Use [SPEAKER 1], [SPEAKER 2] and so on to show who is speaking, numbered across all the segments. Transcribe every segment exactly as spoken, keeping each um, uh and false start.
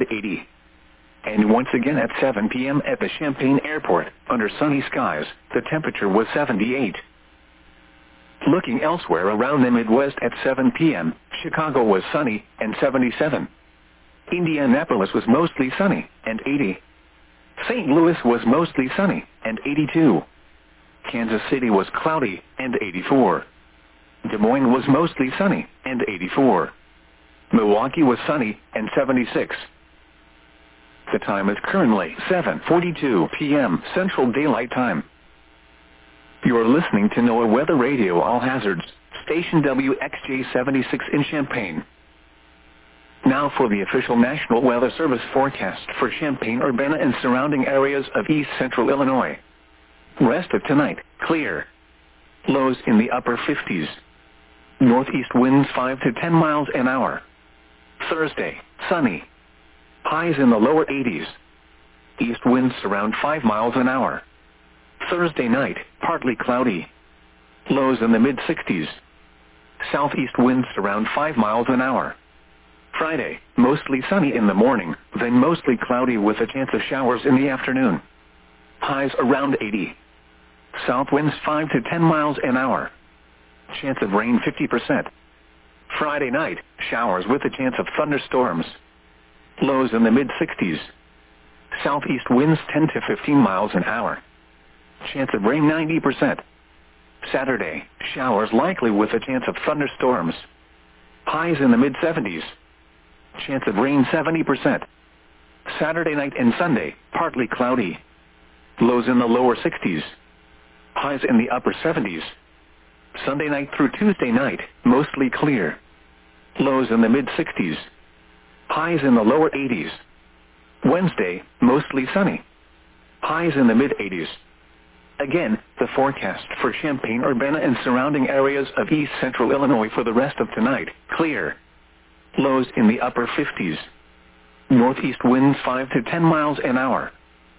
[SPEAKER 1] eighty. And once again at seven p m at the Champaign Airport, under sunny skies, the temperature was seventy-eight. Looking elsewhere around the Midwest at seven p m, Chicago was sunny, and seventy-seven. Indianapolis was mostly sunny, and eighty. Saint Louis was mostly sunny, and eighty-two. Kansas City was cloudy, and eighty-four. Des Moines was mostly sunny, and eighty-four. Milwaukee was sunny, and seventy-six. The time is currently seven forty-two p m Central Daylight Time. You are listening to NOAA Weather Radio All Hazards, station W X J seventy-six in Champaign. Now for the official National Weather Service forecast for Champaign-Urbana and surrounding areas of east central Illinois. Rest of tonight, clear. Lows in the upper fifties. Northeast winds five to ten miles an hour. Thursday, sunny. Highs in the lower eighties. East winds around five miles an hour. Thursday night, partly cloudy. Lows in the mid-sixties. Southeast winds around five miles an hour. Friday, mostly sunny in the morning, then mostly cloudy with a chance of showers in the afternoon. Highs around eighty. South winds five to ten miles an hour. Chance of rain fifty percent. Friday night, showers with a chance of thunderstorms. Lows in the mid-sixties. Southeast winds ten to fifteen miles an hour. Chance of rain ninety percent. Saturday, showers likely with a chance of thunderstorms. Highs in the mid-seventies. Chance of rain seventy percent. Saturday night and Sunday, partly cloudy. Lows in the lower sixties. Highs in the upper seventies. Sunday night through Tuesday night, mostly clear. Lows in the mid-sixties. Highs in the lower eighties. Wednesday, mostly sunny. Highs in the mid-eighties. Again, the forecast for Champaign-Urbana and surrounding areas of east central Illinois for the rest of tonight, clear. Lows in the upper fifties. Northeast winds five to ten miles an hour.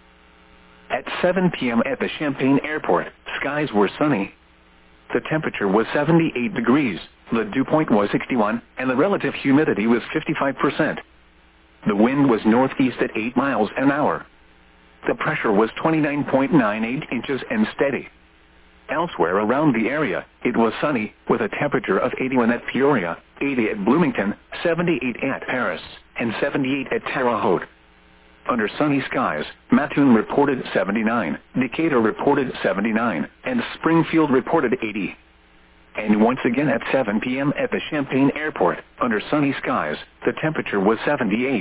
[SPEAKER 1] At seven p m at the Champaign Airport, skies were sunny. The temperature was seventy-eight degrees, the dew point was sixty-one, and the relative humidity was fifty-five percent. The wind was northeast at eight miles an hour. The pressure was twenty-nine point nine eight inches and steady. Elsewhere around the area, it was sunny, with a temperature of eighty-one at Peoria, eighty at Bloomington, seventy-eight at Paris, and seventy-eight at Terre Haute. Under sunny skies, Mattoon reported seventy-nine, Decatur reported seventy-nine, and Springfield reported eighty. And once again at seven p m at the Champaign Airport, under sunny skies, the temperature was seventy-eight.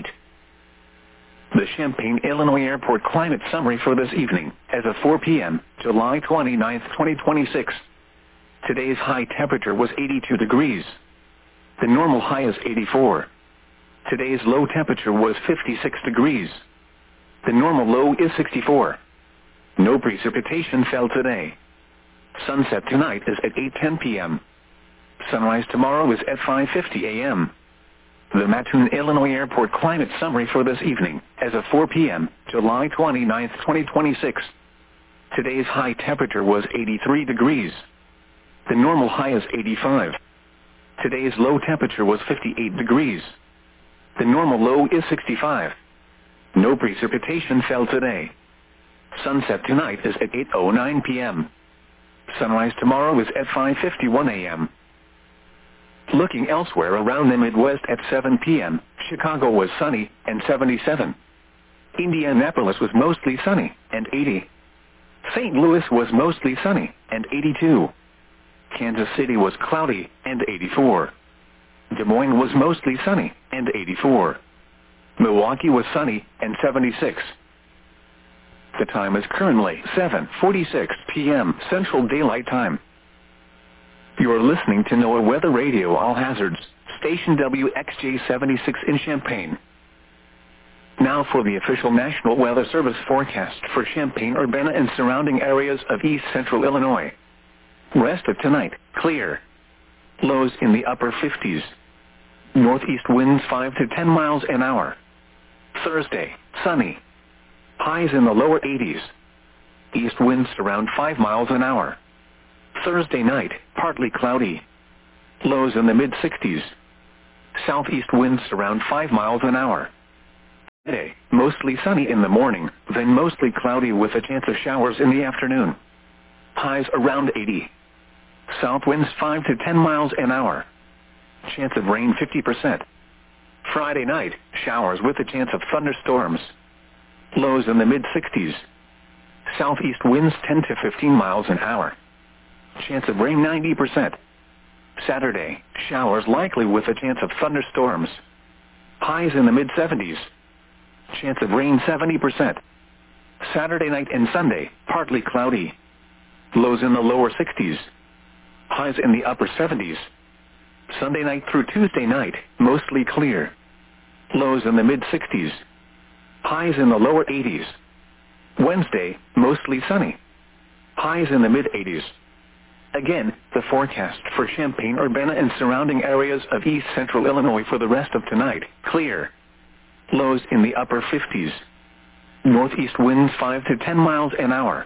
[SPEAKER 1] The Champaign, Illinois Airport climate summary for this evening, as of four p m, July twenty-ninth, twenty twenty-six. Today's high temperature was eighty-two degrees. The normal high is eighty-four. Today's low temperature was fifty-six degrees. The normal low is sixty-four. No precipitation fell today. Sunset tonight is at eight ten p m Sunrise tomorrow is at five fifty a m The Mattoon, Illinois Airport climate summary for this evening, as of four p m, July twenty-ninth, twenty twenty-six. Today's high temperature was eighty-three degrees. The normal high is eighty-five. Today's low temperature was fifty-eight degrees. The normal low is sixty-five. No precipitation fell today. Sunset tonight is at eight oh nine p m Sunrise tomorrow is at five fifty-one a m Looking elsewhere around the Midwest at seven p m, Chicago was sunny, and seventy-seven. Indianapolis was mostly sunny, and eighty. Saint Louis was mostly sunny, and eighty-two. Kansas City was cloudy, and eighty-four. Des Moines was mostly sunny, and eighty-four. Milwaukee was sunny, and seventy-six. The time is currently seven forty-six p m Central Daylight Time. You are listening to NOAA Weather Radio All Hazards, station W X J seventy-six in Champaign. Now for the official National Weather Service forecast for Champaign-Urbana and surrounding areas of east central Illinois. Rest of tonight, clear. Lows in the upper fifties. Northeast winds five to ten miles an hour. Thursday, sunny. Highs in the lower eighties. East winds around five miles an hour. Thursday night, partly cloudy. Lows in the mid-sixties. Southeast winds around five miles an hour. mostly sunny in the morning, then mostly cloudy with a chance of showers in the afternoon. Highs around eighty. South winds five to ten miles an hour. Chance of rain fifty percent. Friday night, showers with a chance of thunderstorms. Lows in the mid sixties. Southeast winds ten to fifteen miles an hour. Chance of rain ninety percent. Saturday, showers likely with a chance of thunderstorms. Highs in the mid seventies. Chance of rain seventy percent. Saturday night and Sunday, partly cloudy. Lows in the lower sixties. Highs in the upper seventies. Sunday night through Tuesday night, mostly clear. Lows in the mid sixties. Highs in the lower eighties. Wednesday, mostly sunny. Highs in the mid eighties. Again, the forecast for Champaign-Urbana and surrounding areas of east central Illinois for the rest of tonight, clear. Lows in the upper fifties. Northeast winds five to ten miles an hour.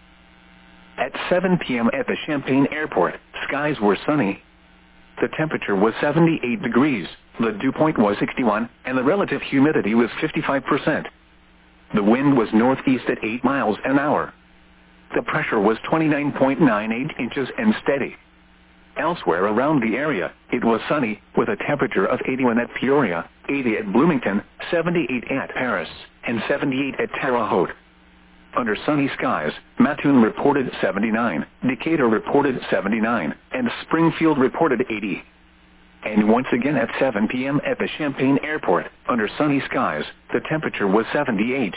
[SPEAKER 1] At seven p.m. at the Champaign Airport, skies were sunny. The temperature was seventy-eight degrees, the dew point was sixty-one, and the relative humidity was fifty-five percent. The wind was northeast at eight miles an hour. The pressure was twenty-nine point nine eight inches and steady. Elsewhere around the area, it was sunny, with a temperature of eighty-one at Peoria, eighty at Bloomington, seventy-eight at Paris, and seventy-eight at Terre Haute. Under sunny skies, Mattoon reported seventy-nine, Decatur reported seventy-nine, and Springfield reported eighty. And once again at seven p.m. at the Champaign Airport, under sunny skies, the temperature was seventy-eight.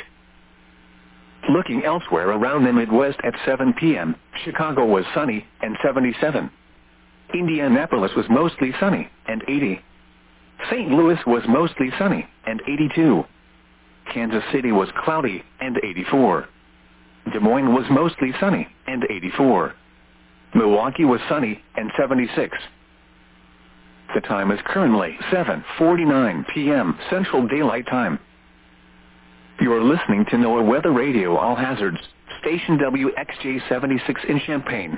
[SPEAKER 1] Looking elsewhere around the Midwest at seven p.m., Chicago was sunny, and seventy-seven. Indianapolis was mostly sunny, and eighty. Saint Louis was mostly sunny, and eighty-two. Kansas City was cloudy, and eighty-four. Des Moines was mostly sunny, and eighty-four. Milwaukee was sunny, and seventy-six. The time is currently seven forty-nine p.m. Central Daylight Time. You're listening to NOAA Weather Radio All Hazards, station W X J seventy-six in Champaign.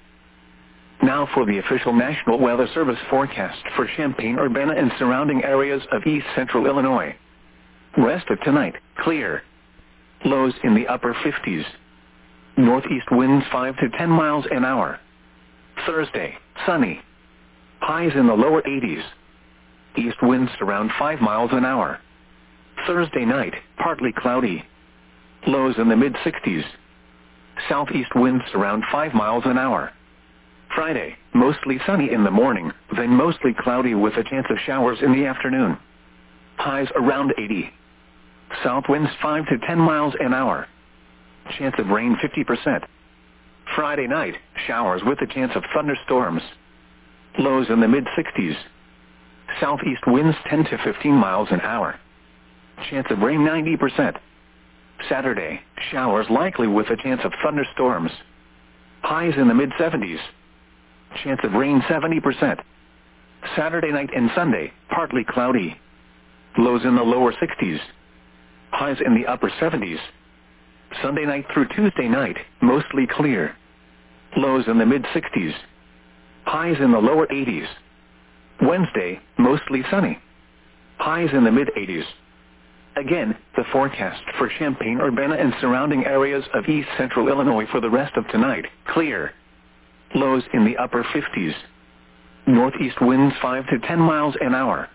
[SPEAKER 1] Now for the official National Weather Service forecast for Champaign-Urbana and surrounding areas of east central Illinois. Rest of tonight, clear. Lows in the upper fifties. Northeast winds five to ten miles an hour. Thursday, sunny. Highs in the lower eighties. East winds around five miles an hour. Thursday night, partly cloudy. Lows in the mid sixties. Southeast winds around five miles an hour. Friday, mostly sunny in the morning, then mostly cloudy with a chance of showers in the afternoon. Highs around eighty. South winds five to ten miles an hour. Chance of rain fifty percent. Friday night, showers with a chance of thunderstorms. Lows in the mid sixties. Southeast winds ten to fifteen miles an hour. Chance of rain ninety percent. Saturday, showers likely with a chance of thunderstorms. Highs in the mid seventies. Chance of rain seventy percent. Saturday night and Sunday, partly cloudy. Lows in the lower sixties. Highs in the upper seventies. Sunday night through Tuesday night, mostly clear. Lows in the mid sixties. Highs in the lower eighties. Wednesday, mostly sunny. Highs in the mid eighties. Again, the forecast for Champaign-Urbana and surrounding areas of east central Illinois for the rest of tonight, clear. Lows in the upper fifties. Northeast winds five to ten miles an hour.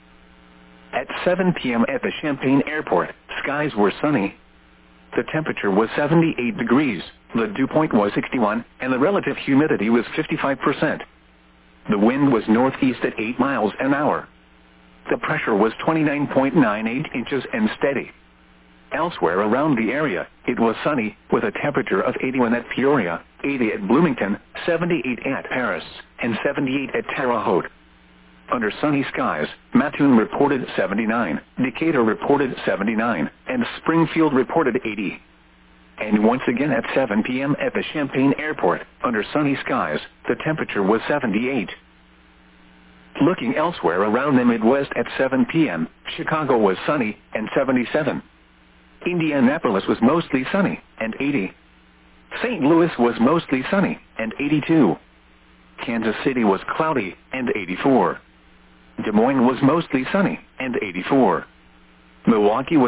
[SPEAKER 1] At seven p.m. at the Champaign Airport, skies were sunny. The temperature was seventy-eight degrees, the dew point was sixty-one, and the relative humidity was fifty-five percent. The wind was northeast at eight miles an hour. The pressure was twenty-nine point nine eight inches and steady. Elsewhere around the area, it was sunny, with a temperature of eighty-one at Peoria, eighty at Bloomington, seventy-eight at Paris, and seventy-eight at Terre Haute. Under sunny skies, Mattoon reported seventy-nine, Decatur reported seventy-nine, and Springfield reported eighty. And once again at seven p.m. at the Champaign Airport, under sunny skies, the temperature was seventy-eight. Looking elsewhere around the Midwest at seven p.m., Chicago was sunny, and seventy-seven. Indianapolis was mostly sunny, and eighty. Saint Louis was mostly sunny, and eighty-two. Kansas City was cloudy, and eighty-four. Des Moines was mostly sunny, and eighty-four. Milwaukee was